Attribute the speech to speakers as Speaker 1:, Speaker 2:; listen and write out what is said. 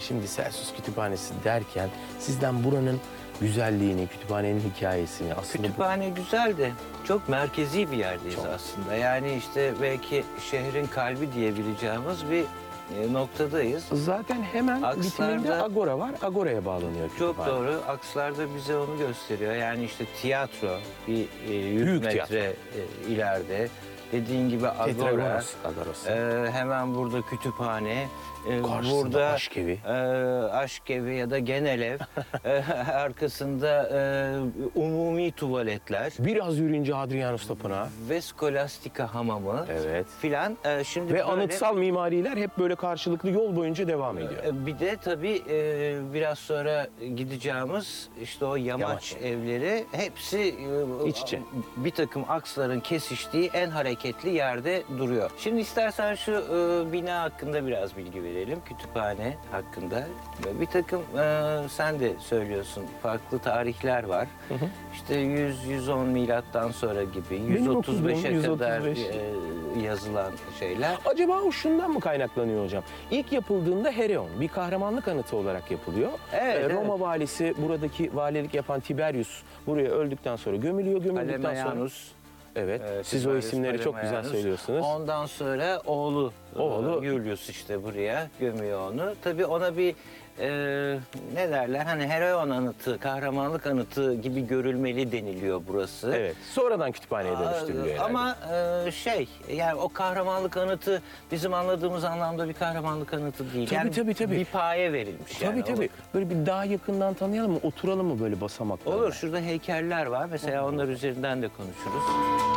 Speaker 1: şimdi Celsus Kütüphanesi derken sizden buranın güzelliğini, kütüphanenin hikayesini aslında...
Speaker 2: Kütüphane güzel de çok merkezi bir yerdeyiz
Speaker 1: Çok.
Speaker 2: aslında. Yani işte belki şehrin kalbi diyebileceğimiz bir noktadayız.
Speaker 1: Zaten hemen
Speaker 2: Akslarda-
Speaker 1: bitiminde Agora var. Agora'ya bağlanıyor kütüphane.
Speaker 2: Çok doğru. Akslarda bize onu gösteriyor. Yani işte tiyatro bir 100
Speaker 1: Büyük
Speaker 2: metre
Speaker 1: tiyatro.
Speaker 2: ileride. Dediğin gibi Agora.
Speaker 1: Tetragoras Agorası.
Speaker 2: Hemen burada kütüphane.
Speaker 1: Karşısında
Speaker 2: Burada
Speaker 1: aşk evi.
Speaker 2: Aşk evi ya da genel ev. Arkasında umumi tuvaletler
Speaker 1: Biraz yürüyünce Hadrianus Tapınağı.
Speaker 2: ve skolastika hamamı
Speaker 1: Evet.
Speaker 2: filan. Şimdi
Speaker 1: Ve
Speaker 2: böyle-
Speaker 1: anıtsal mimariler hep böyle karşılıklı yol boyunca devam ediyor.
Speaker 2: Bir de tabii biraz sonra gideceğimiz işte o yamaç
Speaker 1: Yamaç.
Speaker 2: evleri hepsi
Speaker 1: İç içe.
Speaker 2: bir takım aksların kesiştiği en hareketli yerde duruyor. Şimdi istersen şu bina hakkında biraz bilgi verelim. Kütüphane hakkında. Bir takım sen de söylüyorsun farklı tarihler var. İşte 100-110 milattan sonra gibi
Speaker 1: Benim okuduğum
Speaker 2: 135'e kadar
Speaker 1: 135.
Speaker 2: yazılan şeyler.
Speaker 1: Acaba o şundan mı kaynaklanıyor hocam? İlk yapıldığında Hereon bir kahramanlık anıtı olarak yapılıyor.
Speaker 2: Evet,
Speaker 1: Roma valisi, buradaki valilik yapan Tiberius buraya öldükten sonra gömülüyor. Gömüldükten sonra...
Speaker 2: Palemayanus.
Speaker 1: Evet, siz o
Speaker 2: Tiberius
Speaker 1: isimleri çok güzel
Speaker 2: Palemayanus.
Speaker 1: söylüyorsunuz.
Speaker 2: Ondan sonra oğlu Julius işte buraya gömüyor onu. Tabii ona bir ne derler hani heroin anıtı, kahramanlık anıtı gibi görülmeli deniliyor burası.
Speaker 1: Evet, sonradan kütüphaneye dönüştürülüyor herhalde.
Speaker 2: Ama yani o kahramanlık anıtı bizim anladığımız anlamda bir kahramanlık anıtı değil.
Speaker 1: Tabii,
Speaker 2: yani
Speaker 1: tabii.
Speaker 2: bir paye verilmiş.
Speaker 1: Tabii
Speaker 2: yani.
Speaker 1: tabii. Böyle bir daha yakından tanıyalım mı? Oturalım mı böyle basamaklarla?
Speaker 2: Olur. Şurada heykeller var. Mesela onlar üzerinden de konuşuruz.